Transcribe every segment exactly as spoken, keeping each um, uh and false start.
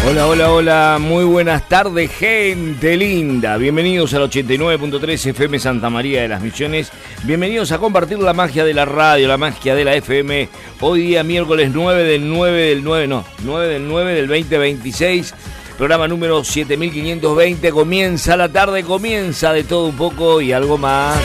Hola, hola, hola, muy buenas tardes, gente linda. Bienvenidos al ochenta y nueve punto tres F M Santa María de las Misiones. Bienvenidos a compartir la magia de la radio, la magia de la F M. Hoy día miércoles nueve del nueve del nueve, no, nueve del nueve del veinte veintiséis. Programa número siete mil quinientos veinte. Comienza la tarde, comienza de todo un poco y algo más.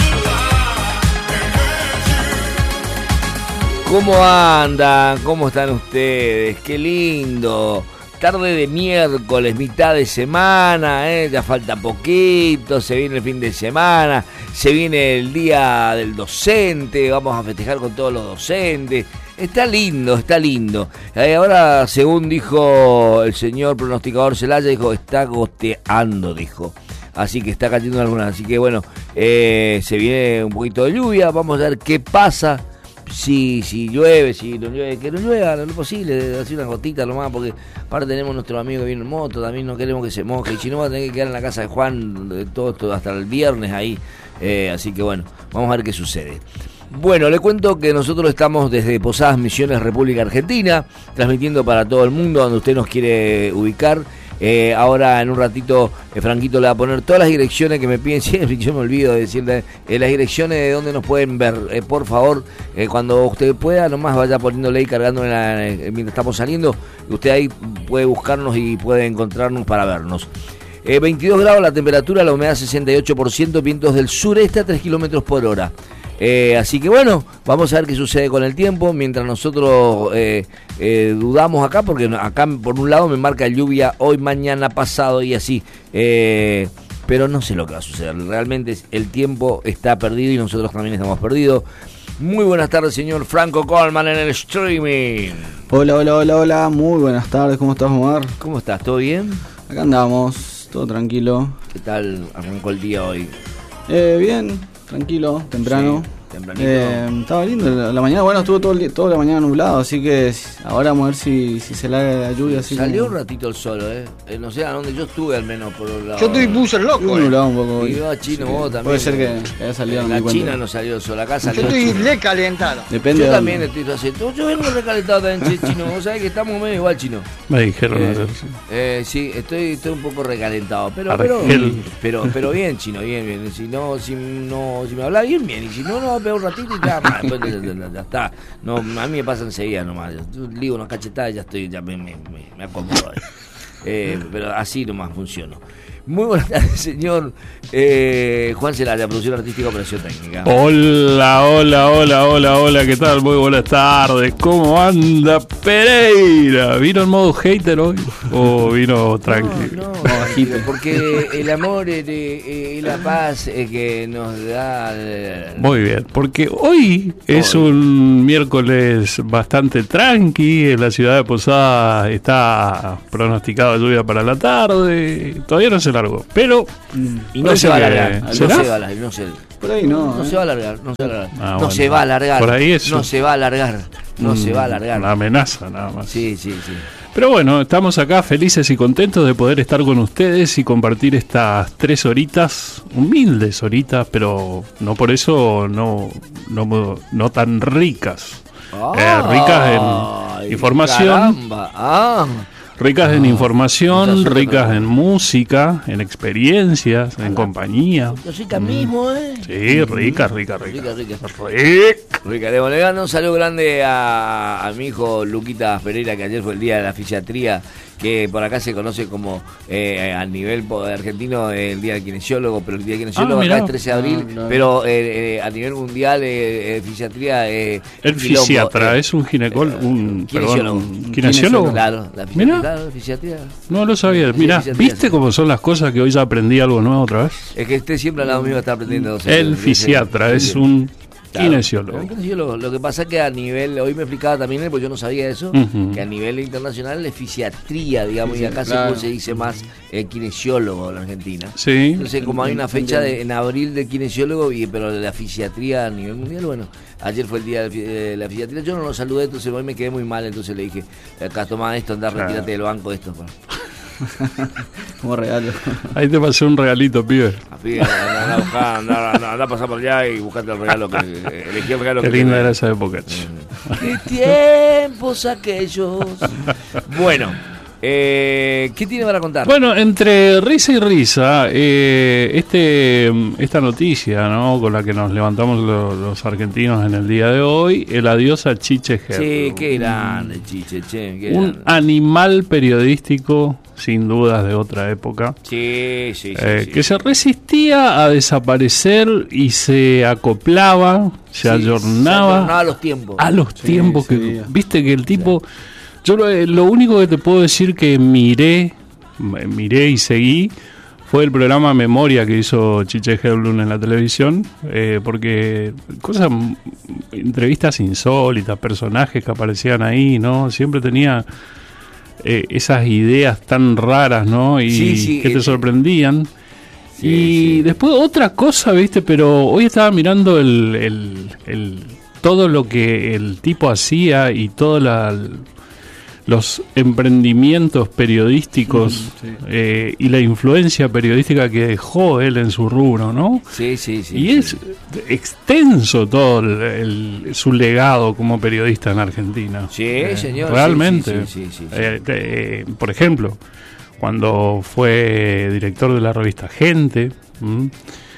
¿Cómo andan? ¿Cómo están ustedes? Qué lindo. Tarde de miércoles, mitad de semana, ¿eh? Ya falta poquito, se viene el fin de semana, se viene el día del docente, vamos a festejar con todos los docentes. Está lindo, está lindo. Eh, ahora, según dijo el señor pronosticador Celaya, dijo, está goteando, dijo. Así que está cayendo algunas. Así que bueno, eh, se viene un poquito de lluvia, vamos a ver qué pasa. Si, si llueve, si no llueve, que no llueva lo posible, hacer una gotita nomás, porque aparte tenemos nuestro amigo que viene en moto, también no queremos que se moje, y si no va a tener que quedar en la casa de Juan de todo, todo hasta el viernes ahí, eh, así que bueno, vamos a ver qué sucede. Bueno, le cuento que nosotros estamos desde Posadas Misiones, República Argentina, transmitiendo para todo el mundo donde usted nos quiere ubicar. Eh, ahora en un ratito eh, Franquito le va a poner todas las direcciones que me piden siempre, yo me olvido de decirle eh, las direcciones de donde nos pueden ver, eh, por favor, eh, cuando usted pueda, nomás vaya poniéndole y cargándole la, eh, mientras estamos saliendo, usted ahí puede buscarnos y puede encontrarnos para vernos. eh, veintidós grados la temperatura, la humedad sesenta y ocho por ciento, vientos del sureste a tres kilómetros por hora. Eh, así que bueno, vamos a ver qué sucede con el tiempo mientras nosotros eh, eh, dudamos acá, porque acá por un lado me marca lluvia hoy, mañana, pasado y así, eh, pero no sé lo que va a suceder. Realmente el tiempo está perdido y nosotros también estamos perdidos. Muy buenas tardes, señor Franco Colman en el streaming. Hola, hola, hola, hola, muy buenas tardes, ¿cómo estás, Omar? ¿Cómo estás? ¿Todo bien? Acá andamos, todo tranquilo. ¿Qué tal arrancó el día hoy? Eh, bien. Tranquilo, temprano. Sí, tempranito. Eh, estaba lindo la, la mañana, bueno, estuvo todo el día, toda la mañana nublado, así que ahora vamos a ver si, si se larga la lluvia. Así Salió como... un ratito el sol, ¿eh? eh no sé a dónde yo estuve, al menos por el lado. Yo estoy puse el loco. Estuvo nublado un poco hoy. Y yo a Chino, Así vos que también. puede ser que, que haya salido. En no la me China cuento. no salió el sol, acá salió Yo el estoy Chino. recalentado. Depende. Yo de también dónde. estoy haciendo. Yo vengo recalentado también, Chino. Vos sabés que estamos medio igual, Chino. Me dijeron Eh, ayer. eh, sí, estoy, estoy un poco recalentado, pero pero, Argel. pero pero bien, Chino, bien, bien. Si no, si no, si me habla bien, bien. Y si no, no, pego un ratito y ya, más, después ya, ya, ya está. No, a mí me pasa enseguida nomás. Yo ligo una cachetada y ya estoy, ya me, me, me, me acomodo. Eh, pero así nomás funciono. Muy buenas tardes, señor eh, Juan Celaya, producción artística, operación técnica. Hola, hola, hola, hola, hola, ¿qué tal? Muy buenas tardes. ¿Cómo anda Pereira? ¿Vino en modo hater hoy o vino tranquilo? No, no, porque el amor y eh, la paz eh, que nos da... Eh, Muy bien, porque hoy es un miércoles bastante tranqui. En la ciudad de Posada está pronosticado lluvia para la tarde. Todavía no se largó, pero y no se va a alargar, no se ¿será? va a alargar, no se, Por ahí no. no eh. se va a alargar, no se va a alargar, Ah, no bueno. se va a alargar, Por ahí es no un- se va a alargar, no se va a alargar. Una amenaza nada más. Sí, sí, sí. Pero bueno, estamos acá felices y contentos de poder estar con ustedes y compartir estas tres horitas, humildes horitas, pero no por eso no, no, no tan ricas. Eh, ricas en Ay, información. Caramba. Ah, Ricas en mucha información, suerte, ricas ¿no? en música, en experiencias, en compañía. cosita mismo, ¿eh? Sí, ricas, ricas, Rica, ricas. rica. Rica. Rica, le le mando un saludo grande a, a mi hijo Luquita Pereira, que ayer fue el día de la fisiatría, que por acá se conoce como eh, a nivel argentino el día del kinesiólogo, pero el día del kinesiólogo Ah, acá mirá. es trece de abril, Ah, no. pero eh, eh, a nivel mundial eh, eh, fisiatría eh, El quilombo, fisiatra eh, es un ginecólogo, un kinesiólogo. perdón, un kinesiólogo. Claro, la fisiatría, Mirá. claro, la fisiatría. No lo sabía. Sí, Mirá, fisiatría, ¿viste sí. cómo son las cosas que hoy ya aprendí algo nuevo otra vez? Es que esté siempre al lado mío está aprendiendo. El fisiatra es un Claro, kinesiólogo. un kinesiólogo. Lo que pasa es que a nivel, hoy me explicaba también él, porque yo no sabía eso, Ujú. que a nivel internacional es fisiatría, digamos, Sí, y acá sí, se- claro. se dice más eh, kinesiólogo en la Argentina. Sí. Entonces, como hay una fecha de, en abril del kinesiólogo, y, pero de la fisiatría a nivel mundial, bueno, ayer fue el día de la fi- de la fisiatría, yo no lo saludé, entonces hoy me quedé muy mal, entonces le dije, acá toma esto, andá, Claro. retírate del banco esto. Bueno. Como regalo. Ahí te pasé un regalito, pibe. Así, anda, anda a buscar, anda, anda, anda a pasar por allá y buscate el regalo, que elegí el regalo Qué que linda tenés. era esa época. ¡Qué tiempos aquellos! Bueno, Eh, ¿Qué tiene para contar? Bueno, entre risa y risa, eh, este esta noticia, ¿no?, con la que nos levantamos lo, los argentinos en el día de hoy, el adiós a Chiche Herlo. Sí, qué grande, Chiche, che, qué Un grande. animal periodístico, sin dudas, de otra época. Sí, sí, sí, Eh, sí. que se resistía a desaparecer y se acoplaba, se Sí, ayornaba se ayornaba a los tiempos. a los Sí, tiempos que seguía. viste que el tipo, yo lo, lo único que te puedo decir que miré m- miré y seguí fue el programa Memoria que hizo Chiche Herlo en la televisión, eh, porque cosas, m- entrevistas insólitas, personajes que aparecían ahí, ¿no? Siempre tenía eh, esas ideas tan raras, ¿no? Y Sí, sí, que te eh, sorprendían. Sí, y sí. después otra cosa, ¿viste? Pero hoy estaba mirando el, el, el- todo lo que el tipo hacía y todos los emprendimientos periodísticos Sí. eh, y la influencia periodística que dejó él en su rubro, ¿no? Sí, sí, sí. Y sí. es extenso todo el, el- su legado como periodista en Argentina. Sí, Eh, señor. Realmente. Sí, sí, sí, sí, sí. Eh, eh, por ejemplo, cuando fue director de la revista Gente, ¿m?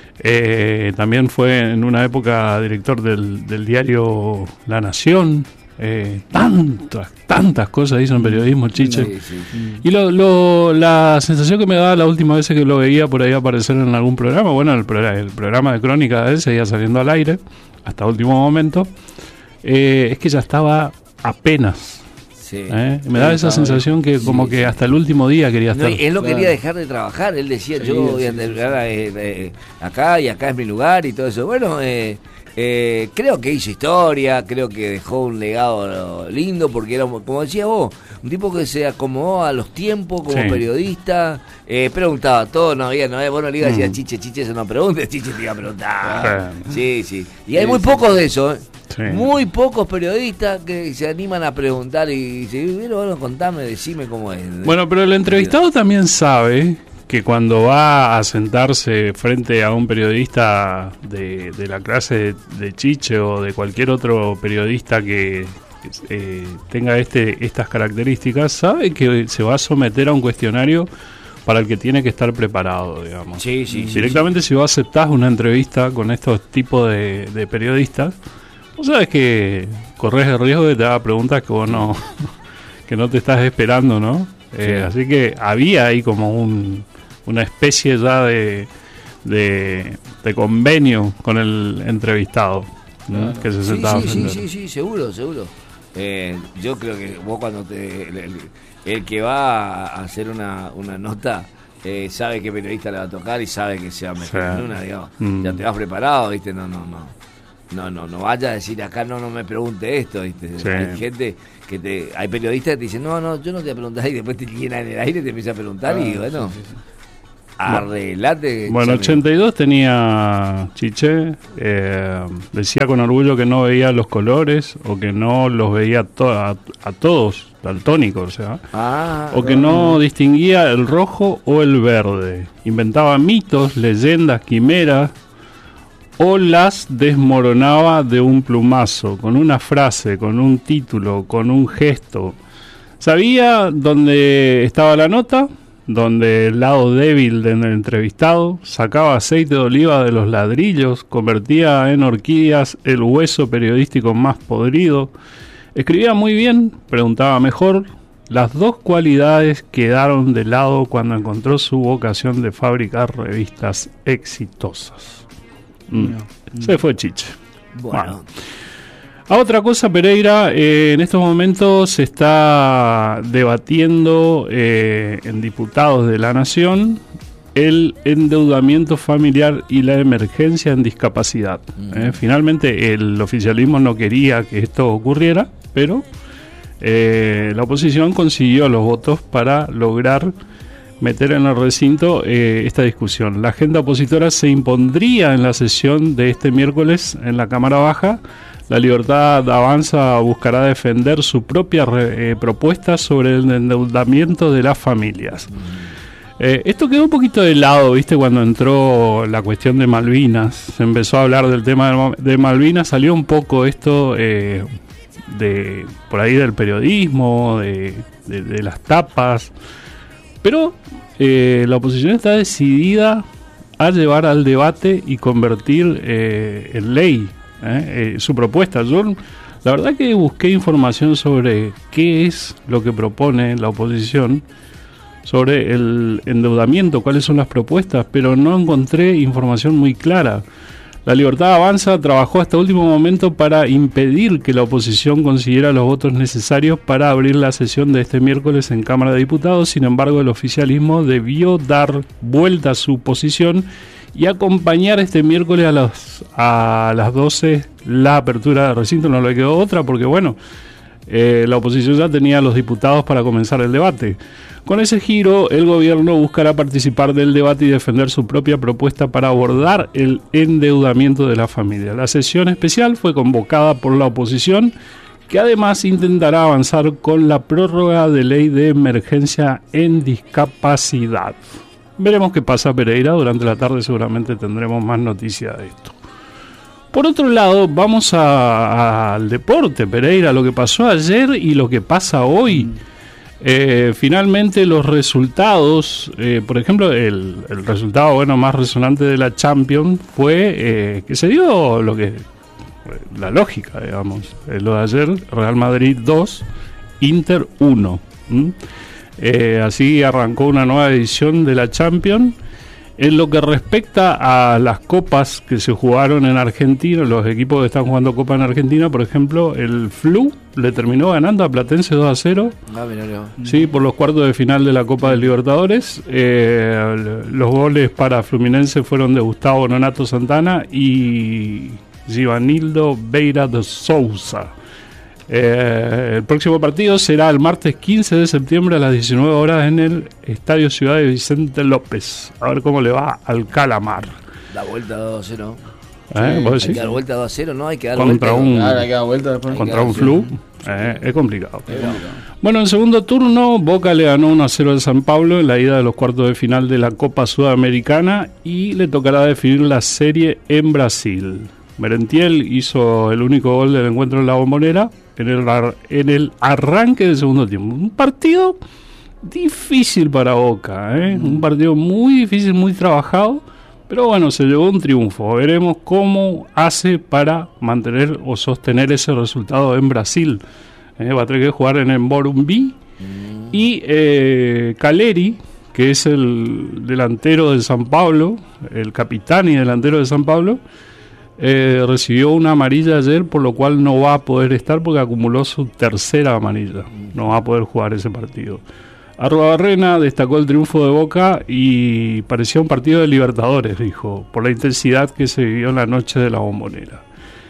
Eh, también fue en una época director del, del diario La Nación. Eh, tantas, tantas cosas hizo en periodismo, Chiche. Sí, sí. Y lo, lo, la sensación que me daba la última vez que lo veía por ahí aparecer en algún programa, bueno, el, programa, el programa de crónica de él seguía saliendo al aire hasta último momento, eh, es que ya estaba apenas. Sí. ¿eh? Me da esa estaba sensación que Sí, como sí. que hasta el último día quería No, estar. él no Claro. quería dejar de trabajar, él decía, Sí, yo voy a sí, sí. entrar eh, eh, acá y acá es mi lugar y todo eso. Bueno, eh, eh, creo que hizo historia, creo que dejó un legado lindo porque era, como decías vos, un tipo que se acomodó a los tiempos como Sí. periodista, eh, preguntaba todo, no había, no había, vos no le ibas a decir a Mm. Chiche, Chiche, eso no preguntes, Chiche te iba a preguntar. Claro. Sí, sí. Y hay Sí, muy sí, pocos sí. de eso, ¿eh? Sí. Muy pocos periodistas que se animan a preguntar y dicen, bueno, bueno, contame, decime cómo es. Bueno, pero el entrevistado también sabe que cuando va a sentarse frente a un periodista de, de la clase de, de Chiche o de cualquier otro periodista que eh, tenga este estas características, sabe que se va a someter a un cuestionario para el que tiene que estar preparado, digamos. Sí, sí, sí. Directamente si vos aceptás una entrevista con estos tipos de, de periodistas, vos sabes que corres el riesgo de que te haga preguntas que vos no, que no te estás esperando, ¿no? Eh, Sí. Así que había ahí como un, una especie ya de, de, de convenio con el entrevistado, ¿no? Claro. Que se Sí, sentaba sí, sí, frente. sí, sí, seguro, seguro. Eh, yo creo que vos cuando te... El, el- el que va a hacer una, una nota eh, sabe qué periodista le va a tocar y sabe que se va a meter Sí. en una, digamos. Mm. Ya te vas preparado, ¿viste? No, no, no. No, no, no vaya a decir acá no, no me pregunte esto, ¿viste? Sí. Hay gente que te... Hay periodistas que te dicen, no, no, yo no te voy a preguntar y después te llenan en el aire y te empieza a preguntar y Ah, bueno... sí, sí, sí. Arreglate. Bueno, Chame. ochenta y dos tenía Chiche, eh, decía con orgullo que no veía los colores o que no los veía to- a, a todos, daltónicos, o sea, Ah, o que no distinguía el rojo o el verde. Inventaba mitos, leyendas, quimeras o las desmoronaba de un plumazo, con una frase, con un título, con un gesto. Sabía dónde estaba la nota, donde el lado débil del entrevistado, sacaba aceite de oliva de los ladrillos, convertía en orquídeas el hueso periodístico más podrido, escribía muy bien, preguntaba mejor. Las dos cualidades quedaron de lado cuando encontró su vocación de fabricar revistas exitosas. Mm. Mira. Se fue Chiche. bueno. A otra cosa, Pereira, eh, en estos momentos se está debatiendo eh, en diputados de la Nación el endeudamiento familiar y la emergencia en discapacidad. Eh, finalmente el oficialismo no quería que esto ocurriera, pero eh, la oposición consiguió los votos para lograr meter en el recinto eh, esta discusión. La agenda opositora se impondría en la sesión de este miércoles en la Cámara Baja. La Libertad Avanza buscará defender su propia re, eh, propuesta sobre el endeudamiento de las familias. Eh, esto quedó un poquito de lado, ¿viste? Cuando entró la cuestión de Malvinas, se empezó a hablar del tema de, de Malvinas, salió un poco esto, eh, de por ahí del periodismo, de, de, de las tapas, pero eh, la oposición está decidida a llevar al debate y convertir eh, en ley eh, eh, su propuesta. Yo la verdad que busqué información sobre qué es lo que propone la oposición, sobre el endeudamiento, cuáles son las propuestas, pero no encontré información muy clara. La Libertad Avanza trabajó hasta último momento para impedir que la oposición consiguiera los votos necesarios para abrir la sesión de este miércoles en Cámara de Diputados. Sin embargo, el oficialismo debió dar vuelta a su posición y acompañar este miércoles a las, a las doce la apertura de recinto. No le quedó otra porque, bueno, eh, la oposición ya tenía a los diputados para comenzar el debate. Con ese giro, el gobierno buscará participar del debate y defender su propia propuesta para abordar el endeudamiento de la familia. La sesión especial fue convocada por la oposición, que además intentará avanzar con la prórroga de ley de emergencia en discapacidad. Veremos qué pasa, Pereira. Durante la tarde seguramente tendremos más noticias de esto. Por otro lado, vamos a, a, al deporte, Pereira, lo que pasó ayer y lo que pasa hoy. Eh, finalmente los resultados, eh, por ejemplo, el, el resultado bueno más resonante de la Champions fue eh, que se dio lo que la lógica, digamos, eh, lo de ayer, Real Madrid dos, Inter uno. ¿Mm? Eh, así arrancó una nueva edición de la Champions. En lo que respecta a las copas que se jugaron en Argentina, los equipos que están jugando copa en Argentina, por ejemplo, el F L U le terminó ganando a Platense dos a cero. Ah, mira, mira. Sí, por los cuartos de final de la Copa del Libertadores. Eh, los goles para Fluminense fueron de Gustavo Nonato Santana y Givanildo Beira de Souza. Eh, el próximo partido será el martes quince de septiembre a las diecinueve horas en el Estadio Ciudad de Vicente López. A ver cómo le va al Calamar. Da vuelta dos a cero. ¿Eh? ¿Vos decís? Hay que dar vuelta dos a cero, ¿no? Hay que dar contra vuelta. Un, claro, hay que dar vuelta después. Contra un F L U. Eh, es complicado. Bueno, en segundo turno, Boca le ganó uno a cero al San Pablo en la ida de los cuartos de final de la Copa Sudamericana y le tocará definir la serie en Brasil. Merentiel hizo el único gol del encuentro en la Bombonera en el, en el arranque del segundo tiempo. Un partido difícil para Boca, ¿eh? Mm. Un partido muy difícil, muy trabajado, pero bueno, se llevó un triunfo. Veremos cómo hace para mantener o sostener ese resultado en Brasil. ¿Eh? Va a tener que jugar en el Morumbi. Mm. Y eh, Caleri, que es el delantero de San Pablo, el capitán y delantero de San Pablo, Eh, recibió una amarilla ayer, por lo cual no va a poder estar porque acumuló su tercera amarilla. No va a poder jugar ese partido. Arruabarrena destacó el triunfo de Boca y parecía un partido de Libertadores, dijo, por la intensidad que se vivió en la noche de la Bombonera.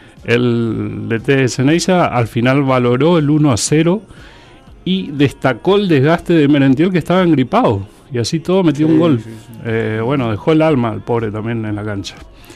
El D T de Ceneiza al final valoró el uno a cero y destacó el desgaste de Merentiel, que estaba engripado, y así todo metió sí, un gol. Sí, sí. Eh, bueno, dejó el alma al pobre también en la cancha.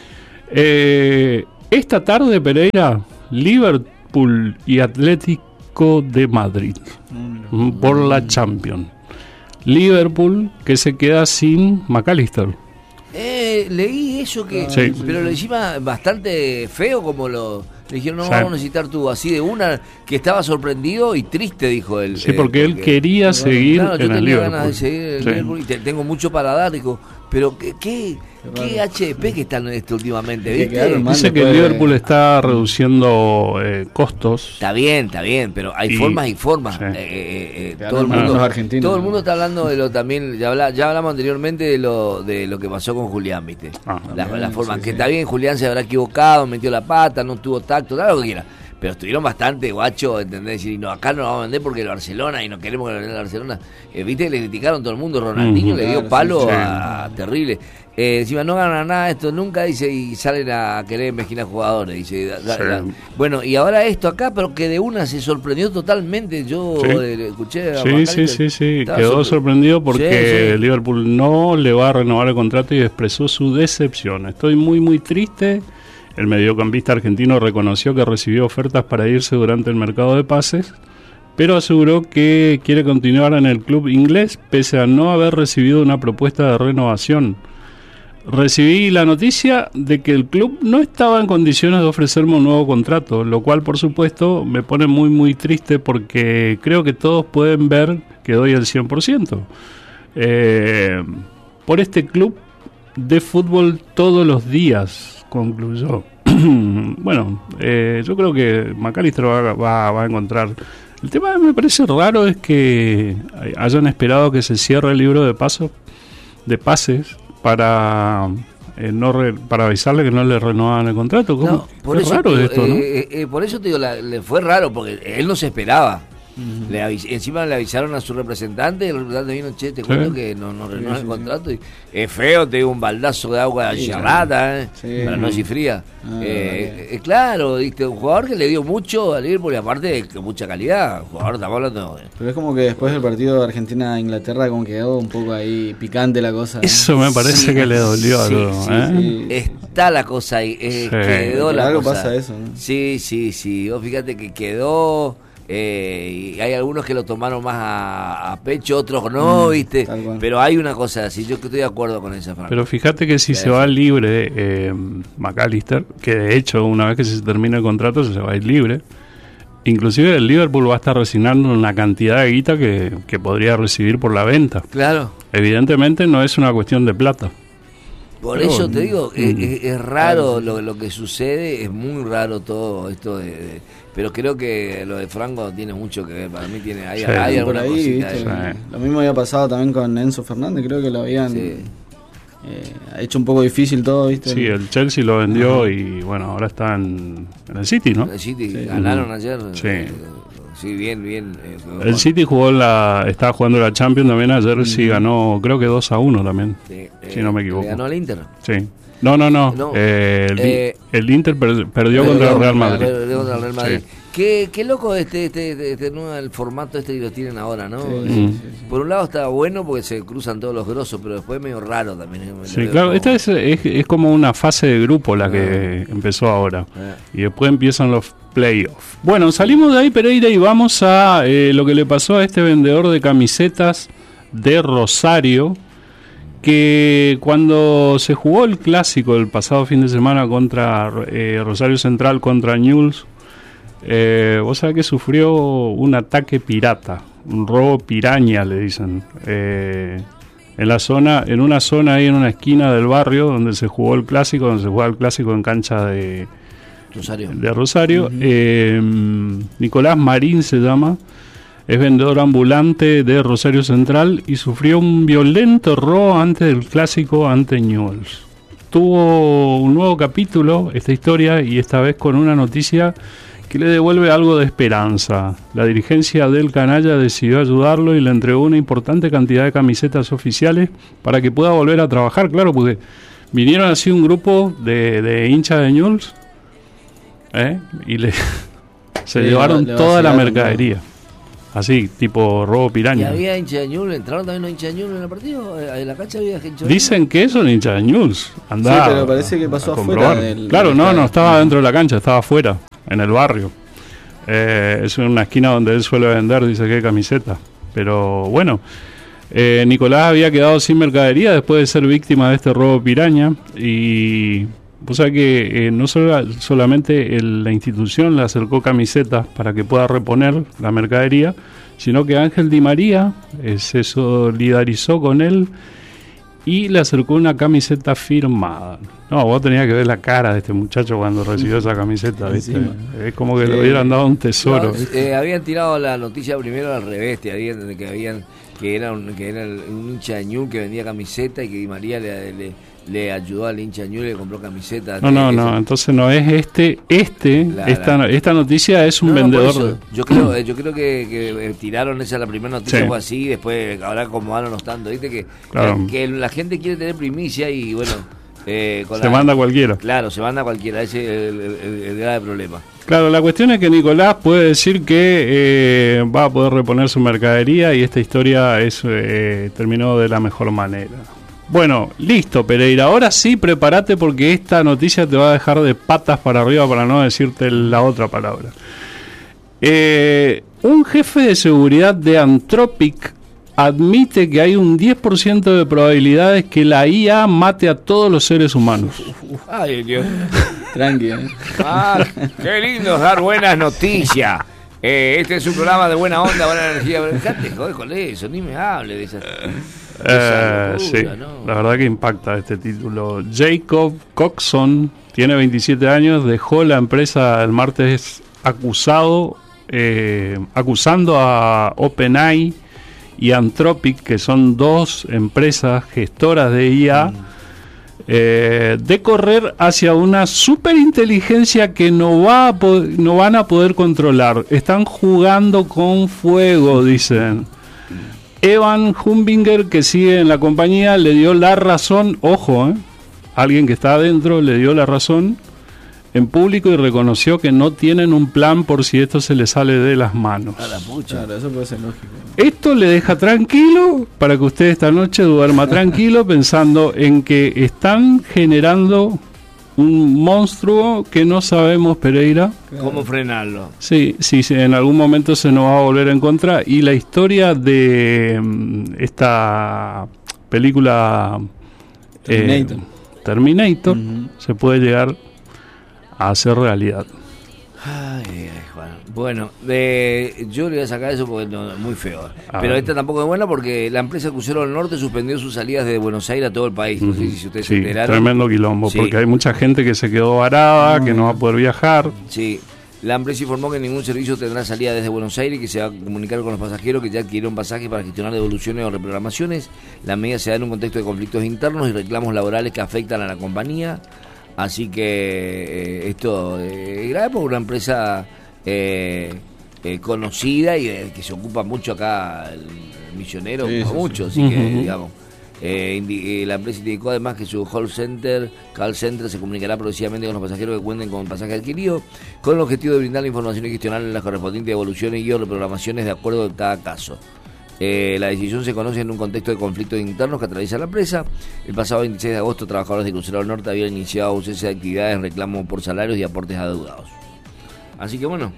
Eh, esta tarde, Pereira, Liverpool y Atlético de Madrid mm, por la Champions. Liverpool que se queda sin McAllister. Eh, leí eso que, sí. Pero lo encima bastante feo como lo le dijeron, no, sí. Vamos a necesitar tú así de una, que estaba sorprendido y triste, dijo él. Sí, porque, eh, porque él quería bueno, seguir claro, en el Liverpool. Ganas de seguir en el sí. Liverpool y te, tengo mucho para dar, dijo, pero qué, qué, qué H D P que están en esto últimamente, ¿viste? Dice que el Liverpool de... está reduciendo eh, costos. Está bien, está bien, pero hay y, formas y formas. Sí. Eh, eh, todo, el mundo, todo el mundo está hablando de lo también, ya, habla, ya hablamos anteriormente de lo de lo que pasó con Julián, ¿viste? Ah, la, la forma, sí, que sí. Está bien, Julián se habrá equivocado, metió la pata, no tuvo tacto, da lo que quiera. Pero estuvieron bastante guachos, ¿entendés? Decir, no, acá no lo vamos a vender porque el Barcelona y no queremos que lo venda el Barcelona. Eh, Viste, le criticaron todo el mundo, Ronaldinho uh-huh, le dio claro, palo sí, sí. a terrible. Eh, encima no ganan nada esto nunca, dice, y salen a querer mezquinar jugadores, dice. Da, da, sí. Bueno, y ahora esto acá, pero que de una se sorprendió totalmente. Yo sí. eh, escuché a Sí, sí, sí, sí, quedó sorpre- sorprendido porque sí, sí. Liverpool no le va a renovar el contrato y expresó su decepción. Estoy muy, muy triste. El mediocampista argentino reconoció que recibió ofertas para irse durante el mercado de pases, pero aseguró que quiere continuar en el club inglés pese a no haber recibido una propuesta de renovación. recibí la noticia de que el club no estaba en condiciones de ofrecerme un nuevo contrato, lo cual por supuesto me pone muy muy triste porque creo que todos pueden ver que doy el cien por ciento eh, por este club de fútbol todos los días, concluyó. Bueno, eh, yo creo que McAllister va, va, va a encontrar. El tema que me parece raro es que hayan esperado que se cierre el libro de pasos, de pases, para eh, no re, para avisarle que no le renovaban el contrato. ¿Cómo? No, por Qué eso raro te digo, es esto, ¿no? Eh, eh, por eso te digo, la, le fue raro, porque él no se esperaba. Uh-huh. Le avis- encima le avisaron a su representante y el representante vino, che, te sí. cuento que no, no renuevan sí, el contrato. Sí. Y es feo, te digo, un baldazo de agua sí, charrata, ¿eh? Sí, para no decir fría. Ah, eh, eh, claro, ¿viste? Un jugador que le dio mucho al Liverpool y aparte de mucha calidad. Un jugador, estamos hablando. Eh. Pero es como que después del partido de Argentina-Inglaterra, como quedó un poco ahí picante la cosa. Eso me parece sí, que le dolió sí, algo. Sí, ¿eh? sí. Está la cosa ahí, eh, sí. quedó la algo cosa. Pasa eso, ¿no? Sí, sí, sí. Vos fíjate que quedó. Eh, y hay algunos que lo tomaron más a, a pecho, otros no, mm, viste, pero hay una cosa así, yo que estoy de acuerdo con esa frase. Pero fíjate que si se va libre eh, McAllister, que de hecho una vez que se termine el contrato se va a ir libre, inclusive el Liverpool va a estar resignando una cantidad de guita que, que podría recibir por la venta. Claro. Evidentemente no es una cuestión de plata. Por pero, eso te digo, mm, es, es raro lo, lo que sucede, es muy raro todo esto de, de pero creo que lo de Franco tiene mucho que ver, para mí tiene hay, sí, hay alguna ahí, cosita ¿viste? Sí. Lo mismo había pasado también con Enzo Fernández, creo que lo habían sí. eh, hecho un poco difícil todo, ¿viste? Sí, el Chelsea lo vendió uh-huh. y bueno, ahora está en, en el City, ¿no? El City, sí. ganaron uh-huh. ayer. Sí. Eh, sí, bien, bien. Eh, el City jugó la, estaba jugando la Champions también ayer, uh-huh. sí ganó, creo que dos a uno también, sí, si eh, no me equivoco. ¿Ganó el Inter? Sí. No, no, no. no. Eh, el, eh, el Inter per, perdió eh, contra el Real Madrid. Perdió contra el Real Madrid. Sí. Qué, qué loco este, este, este, este ¿no? El formato este que lo tienen ahora, ¿no? Sí, sí, sí. Por un lado está bueno porque se cruzan todos los grosos, pero después es medio raro también. Sí, claro, como... esta es, es, es como una fase de grupo la que ah. empezó ahora. Ah. Y después empiezan los playoffs. Bueno, salimos de ahí, Pereira, y vamos a eh, lo que le pasó a este vendedor de camisetas de Rosario, que cuando se jugó el clásico el pasado fin de semana contra eh, Rosario Central contra Newell's, eh, vos sabés que sufrió un ataque pirata, un robo piraña le dicen, eh, en la zona, en una zona ahí en una esquina del barrio donde se jugó el clásico, donde se jugaba el clásico en cancha de Rosario, de Rosario. Uh-huh. eh, Nicolás Marín se llama. Es vendedor ambulante de Rosario Central y sufrió un violento robo antes del clásico ante Newell's. Tuvo un nuevo capítulo esta historia y esta vez con una noticia que le devuelve algo de esperanza. La dirigencia del canalla decidió ayudarlo y le entregó una importante cantidad de camisetas oficiales para que pueda volver a trabajar. Claro, porque vinieron así un grupo de, de hinchas de Newell's ¿eh? y le se sí, llevaron le toda la mercadería. Así, tipo robo piraña. ¿Y había hincha de Newell's? ¿Entraron también los hinchas de Newell's en el partido? ¿En la cancha había hincha de Dicen que son hinchas de Newell's. Sí, pero parece que pasó afuera del, Claro, del no, no estaba dentro de la cancha, estaba afuera, en el barrio. Eh, es en una esquina donde él suele vender, dice que hay camiseta. Pero bueno, eh, Nicolás había quedado sin mercadería después de ser víctima de este robo piraña. Y vos sabés que eh, no solo, solamente el, la institución le acercó camisetas para que pueda reponer la mercadería, sino que Ángel Di María eh, se solidarizó con él y le acercó una camiseta firmada. No, vos tenías que ver la cara de este muchacho cuando recibió esa camiseta, ¿viste? Sí, es como que sí. le hubieran dado un tesoro. No, eh, habían tirado la noticia primero al revés, te habían, que habían que era un, que era un hincha de Newell's que vendía camiseta y que Di María le, le le ayudó al hincha Newell's y le compró camisetas. No, no, no, entonces no es este, este, la, esta, la, esta noticia es un no, vendedor. Eso, de... Yo creo, yo creo que, que tiraron esa la primera noticia sí. fue así, después ahora acomodaron los tantos, viste que, claro. que, que la gente quiere tener primicia y bueno, eh, con se la, manda cualquiera. Claro, se manda cualquiera, ese es el, el, el, el grave problema. Claro, la cuestión es que Nicolás puede decir que eh, va a poder reponer su mercadería y esta historia es eh, terminó de la mejor manera. Bueno, listo, Pereira. Ahora sí, prepárate porque esta noticia te va a dejar de patas para arriba para no decirte la otra palabra. Eh, un jefe de seguridad de Anthropic admite que hay un diez por ciento de probabilidades que la I A mate a todos los seres humanos. Ay, Dios. Tranqui, ¿eh? Ah, qué lindo dar buenas noticias. Eh, este es un programa de buena onda, buena energía. Dejate de joder con eso, ni me hable de esa. Eh, sí, no. La verdad que impacta este título. Jacob Coxon tiene veintisiete años, dejó la empresa el martes acusado, eh, acusando a OpenAI y Anthropic, que son dos empresas gestoras de I A, mm. eh, de correr hacia una superinteligencia que no va a po- no van a poder controlar. Están jugando con fuego, dicen. Evan Humbinger, que sigue en la compañía, le dio la razón, ojo, eh, alguien que está adentro le dio la razón en público y reconoció que no tienen un plan por si esto se les sale de las manos. A la pucha. Claro, eso puede ser lógico. Esto le deja tranquilo para que usted esta noche duerma tranquilo pensando en que están generando un monstruo que no sabemos, Pereira. ¿Cómo frenarlo? Sí, sí, sí, en algún momento se nos va a volver en contra. Y la historia de um, esta película Terminator, eh, Terminator uh-huh. se puede llegar a hacer realidad. Ay, ay, Juan. Bueno, de, yo le voy a sacar eso porque no, es muy feo. A Pero ver. Esta tampoco es buena porque la empresa Crucero del Norte suspendió sus salidas de Buenos Aires a todo el país. No uh-huh. sé si ustedes sí, se enteraron. Tremendo quilombo, sí. porque hay mucha gente que se quedó varada, uh-huh. que no va a poder viajar. Sí. La empresa informó que ningún servicio tendrá salida desde Buenos Aires y que se va a comunicar con los pasajeros que ya adquirieron pasajes para gestionar devoluciones o reprogramaciones. La medida se da en un contexto de conflictos internos y reclamos laborales que afectan a la compañía. Así que eh, esto es eh, grave por una empresa eh, eh, conocida y eh, que se ocupa mucho acá, el, el misionero, sí, sí, mucho. Sí. Así uh-huh. que, digamos, eh, indi- eh, la empresa indicó además que su call center, call center se comunicará progresivamente con los pasajeros que cuenten con pasaje adquirido, con el objetivo de brindar la información y gestionar las correspondientes devoluciones y o reprogramaciones de acuerdo con cada caso. Eh, la decisión se conoce en un contexto de conflictos internos que atraviesa la empresa. El pasado veintiséis de agosto, trabajadores de Crucero del Norte habían iniciado ausencia de actividades en reclamo por salarios y aportes adeudados. Así que bueno,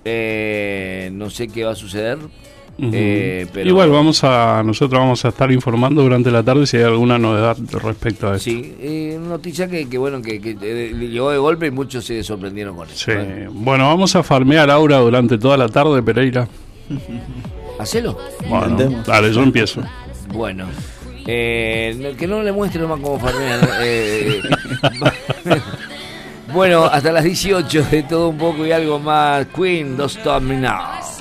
eh, no sé qué va a suceder. Uh-huh. Eh, pero igual vamos a nosotros vamos a estar informando durante la tarde si hay alguna novedad respecto a esto. Sí, eh, noticia que, que bueno que, que eh, llegó de golpe y muchos se sorprendieron con eso. Sí. ¿eh? Bueno, vamos a farmear Aura durante toda la tarde, Pereira. Hacelo. Bueno, dale, yo empiezo. Bueno, eh, que no le muestre nomás cómo farmear. Eh, bueno, hasta las dieciocho de todo un poco y algo más. Queen, Don't Stop Me Now.